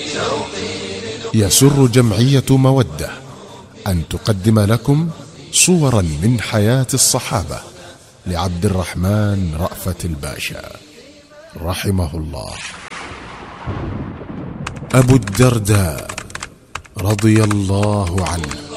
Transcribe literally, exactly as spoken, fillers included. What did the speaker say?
يسر جمعية مودة أن تقدم لكم صورا من حياة الصحابة لعبد الرحمن رأفت الباشا رحمه الله. أبو الدرداء رضي الله عنه